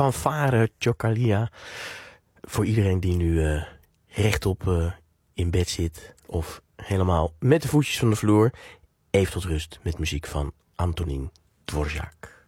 fanfare Cioccalia. Voor iedereen die nu rechtop in bed zit of helemaal met de voetjes van de vloer. Even tot rust met muziek van Antonín Dvořák.